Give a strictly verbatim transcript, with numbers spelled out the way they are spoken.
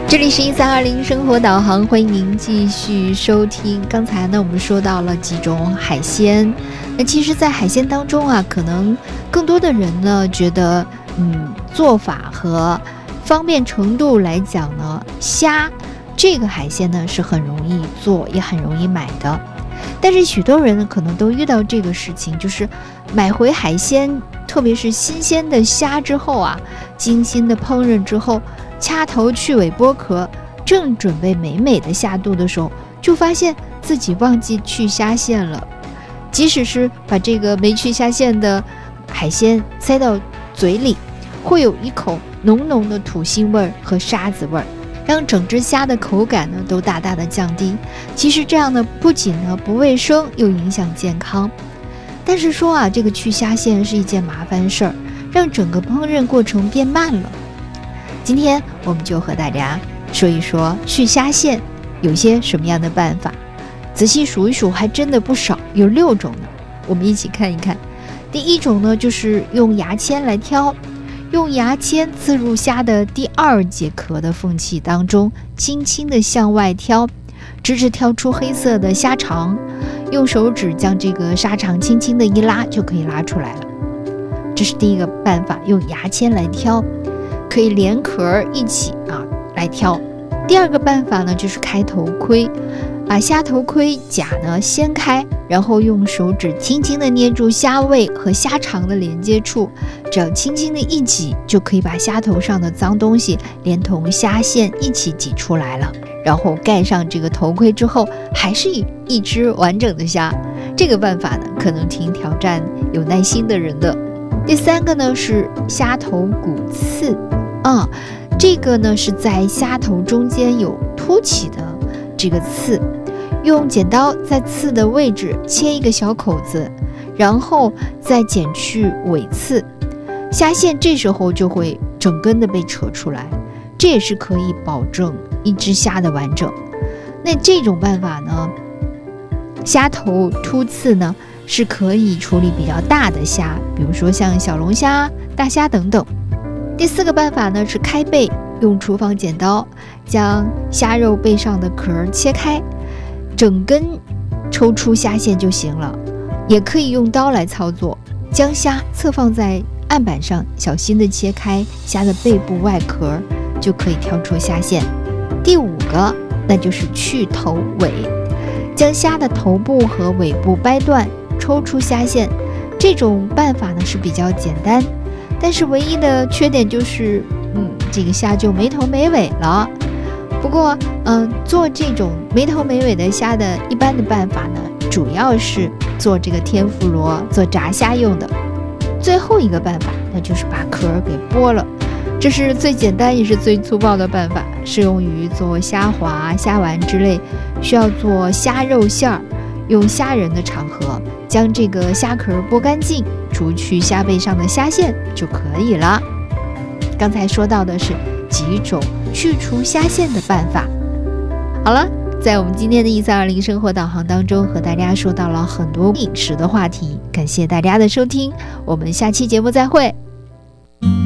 这里是一三二零生活导航，欢迎您继续收听。刚才呢，我们说到了几种海鲜。那其实，在海鲜当中啊，可能更多的人呢觉得，嗯，做法和方便程度来讲呢，虾这个海鲜呢是很容易做，也很容易买的。但是许多人呢，可能都遇到这个事情，就是买回海鲜，特别是新鲜的虾之后啊，精心的烹饪之后，掐头去尾剥壳，正准备美美的下肚的时候，就发现自己忘记去虾线了。即使是把这个没去虾线的海鲜塞到嘴里，会有一口浓浓的土腥味和沙子味，让整只虾的口感呢都大大的降低。其实这样呢，不仅呢不卫生，又影响健康。但是说啊，这个去虾线是一件麻烦事儿，让整个烹饪过程变慢了。今天我们就和大家说一说去虾线有些什么样的办法。仔细数一数，还真的不少，有六种呢。我们一起看一看。第一种呢，就是用牙签来挑，用牙签刺入虾的第二节壳的缝隙当中，轻轻地向外挑，直至挑出黑色的虾肠，用手指将这个沙肠轻轻地一拉，就可以拉出来了。这是第一个办法，用牙签来挑，可以连壳一起啊来挑。第二个办法呢，就是开头盔，把虾头盔甲呢掀开，然后用手指轻轻地捏住虾胃和虾肠的连接处，只要轻轻的一挤，就可以把虾头上的脏东西连同虾线一起挤出来了。然后盖上这个头盔之后，还是一只完整的虾。这个办法呢，可能挺挑战有耐心的人的。第三个呢，是虾头骨刺啊。这个呢是在虾头中间有凸起的这个刺，用剪刀在刺的位置切一个小口子，然后再剪去尾刺，虾线这时候就会整根的被扯出来，这也是可以保证一只虾的完整。那这种办法呢，虾头凸刺呢是可以处理比较大的虾，比如说像小龙虾、大虾等等。第四个办法呢是开背，用厨房剪刀将虾肉背上的壳切开，整根抽出虾线就行了。也可以用刀来操作，将虾侧放在案板上，小心地切开虾的背部外壳，就可以挑出虾线。第五个那就是去头尾，将虾的头部和尾部掰断，抽出虾线。这种办法呢是比较简单，但是唯一的缺点就是，嗯，这个虾就没头没尾了。不过，嗯、呃，做这种没头没尾的虾的一般的办法呢，主要是做这个天妇罗、做炸虾用的。最后一个办法，那就是把壳给剥了。这是最简单也是最粗暴的办法，适用于做虾滑、虾丸之类需要做虾肉馅儿，用虾仁的场合，将这个虾壳剥干净，除去虾背上的虾线就可以了。刚才说到的是几种去除虾线的办法。好了，在我们今天的一三二零生活导航当中，和大家说到了很多饮食的话题，感谢大家的收听，我们下期节目再会。